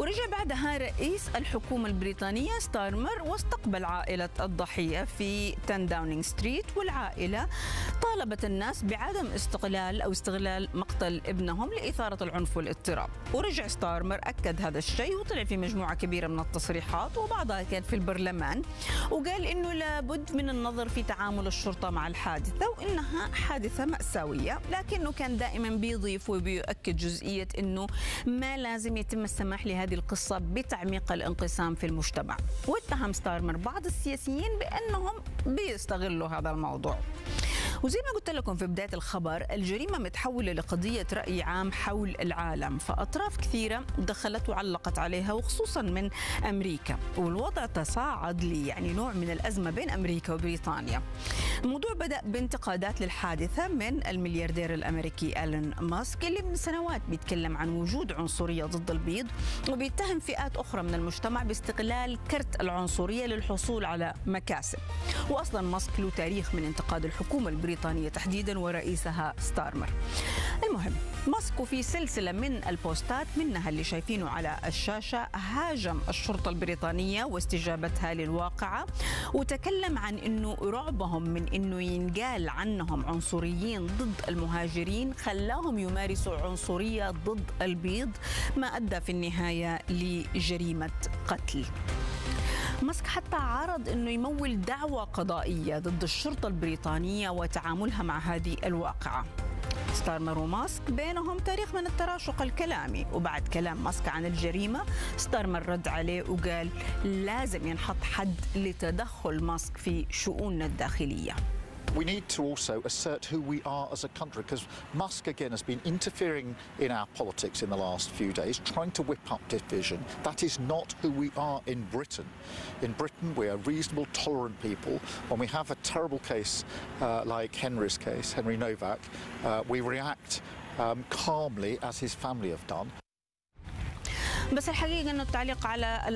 ورجع بعدها رئيس الحكومة البريطانية ستارمر واستقبل عائلة الضحية في 10 داونينغ ستريت، والعائلة طالبت الناس بعدم استغلال مقتل ابنهم لإثارة العنف والاضطراب. ورجع ستارمر أكد هذا الشيء وطلع في مجموعة كبيرة من التصريحات، وبعضها كانت في البرلمان، وقال إنه لابد من النظر في تعامل الشرطة مع الحادثة وإنها حادثة مأساوية، لكنه كان دائما بيضيف وبيؤكد جزئية إنه ما لازم يتم السماح لهذه القصة بتعميق الانقسام في المجتمع. واتهم ستارمر بعض السياسيين بأنهم بيستغلوا هذا الموضوع. وزي ما قلت لكم في بداية الخبر، الجريمة متحولة لقضية رأي عام حول العالم، فأطراف كثيرة دخلت وعلقت عليها وخصوصا من أمريكا، والوضع تصاعد نوع من الأزمة بين أمريكا وبريطانيا. الموضوع بدأ بانتقادات للحادثة من الملياردير الأمريكي إيلون ماسك، اللي من سنوات بيتكلم عن وجود عنصرية ضد البيض، وبيتهم فئات أخرى من المجتمع باستغلال كرت العنصرية للحصول على مكاسب. وأصلا ماسك له تاريخ من انتقاد الحكومة البريطانية تحديدا ورئيسها ستارمر. المهم، ماسك في سلسلة من البوستات منها اللي شايفينه على الشاشة هاجم الشرطة البريطانية واستجابتها للواقعة، وتكلم عن انه رعبهم من انه ينقال عنهم عنصريين ضد المهاجرين خلاهم يمارسوا عنصرية ضد البيض، ما أدى في النهاية لجريمة قتل. ماسك حتى عرض أنه يمول دعوى قضائية ضد الشرطة البريطانية وتعاملها مع هذه الواقعة. ستارمر وماسك بينهم تاريخ من التراشق الكلامي، وبعد كلام ماسك عن الجريمة ستارمر رد عليه وقال لازم ينحط حد لتدخل ماسك في شؤوننا الداخلية. We need to also assert who we are as a country, because Musk again has been interfering in our politics in the last few days, trying to whip up division. That is not who we are in Britain. In Britain, we are reasonable, tolerant people. When we have a terrible case like Henry's case, Henry Novak, we react calmly as his family have done. بس الحقيقة أنه التعليق على